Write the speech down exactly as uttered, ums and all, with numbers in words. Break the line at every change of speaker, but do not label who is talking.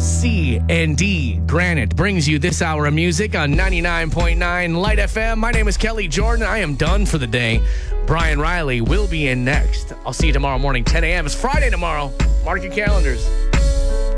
C and D Granite brings you this hour of music on ninety-nine point nine Light F M. My name is Kelly Jordan. I am done for the day. Brian Riley will be in next. I'll see you tomorrow morning, ten a.m. It's Friday tomorrow. Mark your calendars.